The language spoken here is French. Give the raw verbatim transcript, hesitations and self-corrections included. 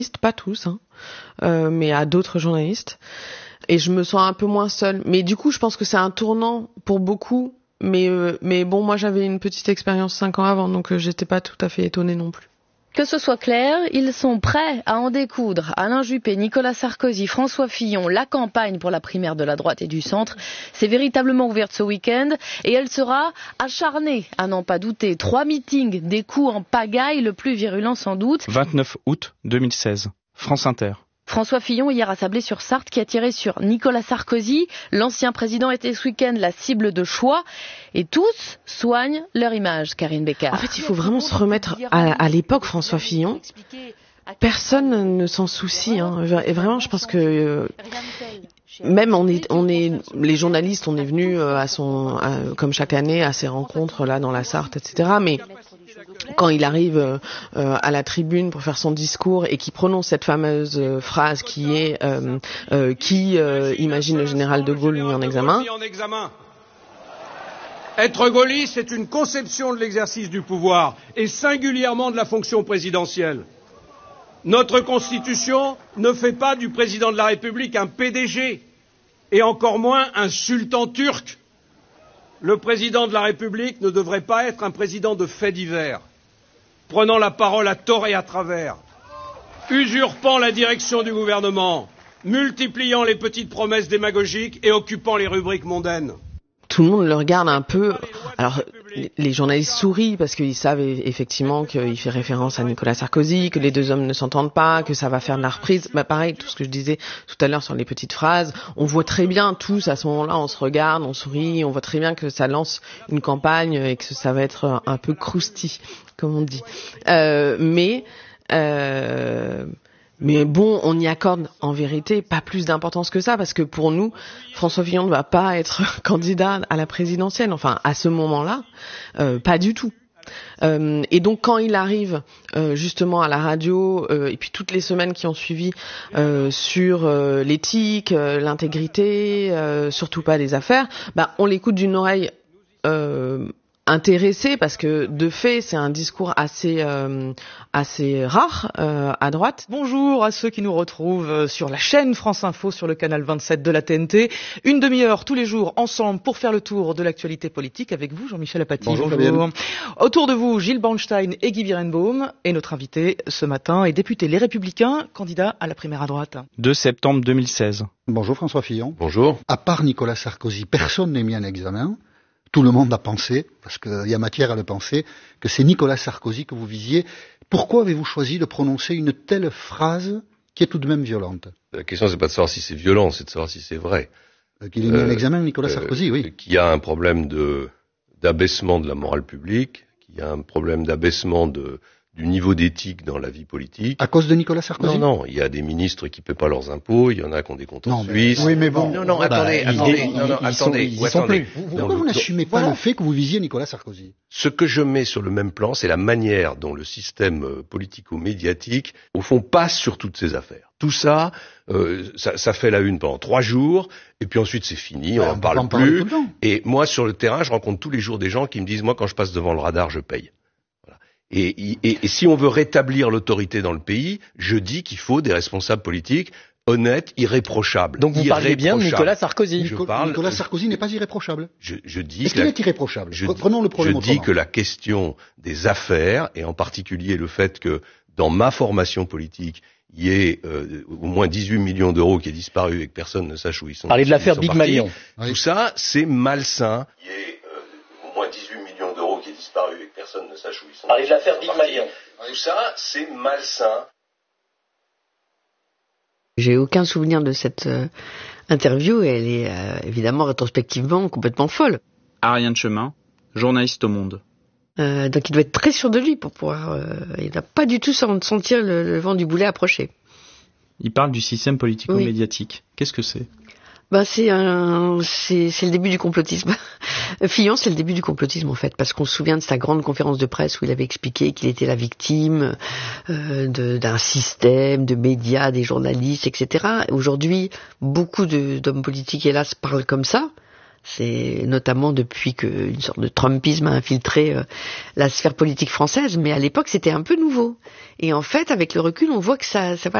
pas tous, hein, euh, mais à d'autres journalistes. Et je me sens un peu moins seule. Mais du coup, je pense que c'est un tournant pour beaucoup. Mais, euh, mais bon, moi, j'avais une petite expérience cinq ans avant, donc euh, j'étais pas tout à fait étonnée non plus. Que ce soit clair, ils sont prêts à en découdre. Alain Juppé, Nicolas Sarkozy, François Fillon, la campagne pour la primaire de la droite et du centre s'est véritablement ouverte ce week-end et elle sera acharnée, à n'en pas douter. Trois meetings, des coups en pagaille, le plus virulent sans doute. vingt-neuf août deux mille seize, France Inter. François Fillon hier à Sablé-sur-Sarthe qui a tiré sur Nicolas Sarkozy. L'ancien président était ce week-end la cible de choix et tous soignent leur image, Karine Bécard. En fait, il faut vraiment se remettre à, à l'époque François Fillon. Personne ne s'en soucie. Hein. Et vraiment, je pense que euh, même on est, on est, les journalistes, on est venus à son, à, comme chaque année, à ces rencontres là dans la Sarthe, et cetera. Mais quand il arrive euh, à la tribune pour faire son discours et qu'il prononce cette fameuse euh, phrase qui est euh, euh, qui euh, imagine le général de Gaulle mis en examen. Être gaulliste, c'est une conception de l'exercice du pouvoir et singulièrement de la fonction présidentielle. Notre Constitution ne fait pas du président de la République un P D G et encore moins un sultan turc. Le président de la République ne devrait pas être un président de faits divers, prenant la parole à tort et à travers, usurpant la direction du gouvernement, multipliant les petites promesses démagogiques et occupant les rubriques mondaines. Tout le monde le regarde un peu. Alors, les journalistes sourient parce qu'ils savent effectivement qu'il fait référence à Nicolas Sarkozy, que les deux hommes ne s'entendent pas, que ça va faire de la reprise. Bah, pareil, tout ce que je disais tout à l'heure sur les petites phrases. On voit très bien tous à ce moment-là, on se regarde, on sourit, on voit très bien que ça lance une campagne et que ça va être un peu croustillant, comme on dit. Euh, mais, euh, Mais bon, on y accorde en vérité pas plus d'importance que ça, parce que pour nous, François Fillon ne va pas être candidat à la présidentielle. Enfin, à ce moment-là, euh, pas du tout. Euh, et donc quand il arrive euh, justement à la radio euh, et puis toutes les semaines qui ont suivi euh, sur euh, l'éthique, euh, l'intégrité, euh, surtout pas les affaires, bah on l'écoute d'une oreille euh, intéressé parce que de fait c'est un discours assez euh, assez rare euh, à droite. Bonjour à ceux qui nous retrouvent sur la chaîne France Info sur le canal vingt-sept de la T N T. Une demi-heure tous les jours ensemble pour faire le tour de l'actualité politique avec vous Jean-Michel Apathy. Bonjour. Bonjour. Autour de vous Gilles Bornstein et Guy Birenbaum et notre invité ce matin est député Les Républicains, candidat à la primaire à droite. deux septembre deux mille seize. Bonjour François Fillon. Bonjour. À part Nicolas Sarkozy, personne n'est mis en examen. Tout le monde a pensé, parce qu'il y a matière à le penser, que c'est Nicolas Sarkozy que vous visiez. Pourquoi avez-vous choisi de prononcer une telle phrase qui est tout de même violente? La question, c'est pas de savoir si c'est violent, c'est de savoir si c'est vrai. Euh, qu'il est mis euh, en examen, Nicolas euh, Sarkozy, oui. Qu'il y a un problème de, d'abaissement de la morale publique, qu'il y a un problème d'abaissement de, du niveau d'éthique dans la vie politique. À cause de Nicolas Sarkozy? Non, non, il y a des ministres qui ne paient pas leurs impôts, il y en a qui ont des comptes en Suisse. Oui, mais bon. Non, non, attendez, bah, attendez, ils, non, non, ils, attendez, ils sont, ils sont attendez. plus. Pourquoi vous n'assumez pas voilà. le fait que vous visiez Nicolas Sarkozy? Ce que je mets sur le même plan, c'est la manière dont le système euh, politico-médiatique, au fond, passe sur toutes ces affaires. Tout ça, euh, ça, ça fait la une pendant trois jours, et puis ensuite c'est fini, bah, on n'en parle en plus. Et moi, sur le terrain, je rencontre tous les jours des gens qui me disent, moi, quand je passe devant le radar, je paye. Et, et, et si on veut rétablir l'autorité dans le pays, je dis qu'il faut des responsables politiques honnêtes, irréprochables. Donc vous parlez bien de Nicolas Sarkozy. Je parle, Nicolas Sarkozy n'est pas irréprochable. Je, je dis Est-ce qu'il est irréprochable? je, Prenons le problème Je autrement. dis que la question des affaires, et en particulier le fait que dans ma formation politique, il y ait euh, au moins dix-huit millions d'euros qui aient disparu et que personne ne sache où ils sont. Parlez de l'affaire Big Malion. Tout oui. ça, c'est malsain. Il y ait euh, au moins dix-huit millions d'euros qui aient disparu et que personne ne sache où ils sont. Parlez de l'affaire Big Malion. Tout ça, c'est malsain. J'ai aucun souvenir de cette euh, interview et elle est euh, évidemment rétrospectivement complètement folle. Ariane Chemin, journaliste au Monde. Euh, donc il doit être très sûr de lui pour pouvoir... Euh, il n'a pas du tout sentir le, le vent du boulet approcher. Il parle du système politico-médiatique. Oui. Qu'est-ce que c'est? Ben c'est un, c'est, c'est le début du complotisme. Fillon, c'est le début du complotisme en fait, parce qu'on se souvient de sa grande conférence de presse où il avait expliqué qu'il était la victime euh, de, d'un système, de médias, des journalistes, et cetera. Aujourd'hui, beaucoup de, d'hommes politiques, hélas, parlent comme ça. C'est notamment depuis qu'une sorte de Trumpisme a infiltré euh, la sphère politique française, mais à l'époque c'était un peu nouveau. Et en fait, avec le recul, on voit que ça, ça